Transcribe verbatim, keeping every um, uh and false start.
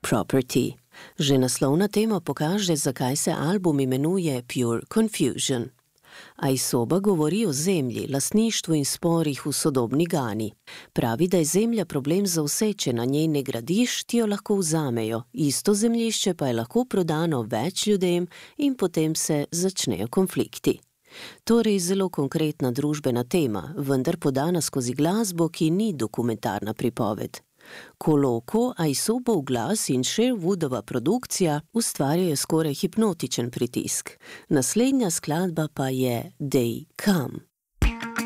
Property. Že naslovna tema pokaže, zakaj se album imenuje Pure Confusion. Aisoba govori o zemlji, lastništvu in sporih v sodobni Gani. Pravi, da je zemlja problem za vse, če na njej ne gradiš, ti jo lahko vzamejo. Isto zemljišče pa je lahko prodano več ljudem in potem se začnejo konflikti. Torej zelo konkretna družbena tema, vendar podana skozi glasbo, ki ni dokumentarna pripoved. Koloko, Aisobov glas in Sherwoodova produkcija ustvarjajo skoraj hipnotičen pritisk. Naslednja skladba pa je They Come.